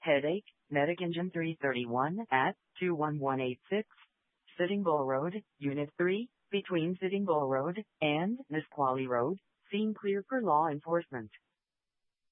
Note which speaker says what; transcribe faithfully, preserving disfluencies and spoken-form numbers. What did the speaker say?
Speaker 1: Headache, Medic Engine three thirty-one at two one one eight six, Sitting Bull Road, Unit three, between Sitting Bull Road and Nisqually Road, scene clear for law enforcement.